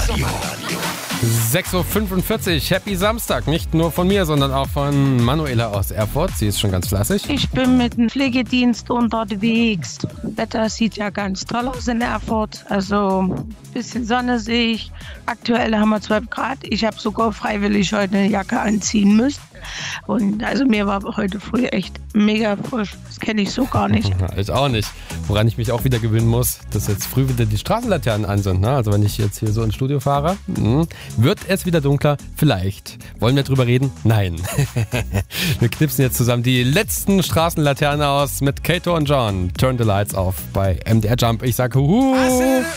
6.45 Uhr, Happy Samstag. Nicht nur von mir, sondern auch von Manuela aus Erfurt. Sie ist schon ganz fleißig. Ich bin mit dem Pflegedienst unterwegs. Wetter sieht ja ganz toll aus in Erfurt. Also ein bisschen Sonne sehe ich. Aktuell haben wir 12 Grad. Ich habe sogar freiwillig heute eine Jacke anziehen müssen. Und also mir war heute früh echt mega frisch. Das kenne ich so gar nicht. Ich auch nicht. Woran ich mich auch wieder gewöhnen muss, dass jetzt früh wieder die Straßenlaternen an sind. Ne? Also wenn ich jetzt hier so ins Studio fahre, wird es wieder dunkler? Vielleicht. Wollen wir drüber reden? Nein. Wir knipsen jetzt zusammen die letzten Straßenlaternen aus mit Kato und John. Turn the Lights off bei MDR Jump. Ich sage Huhu.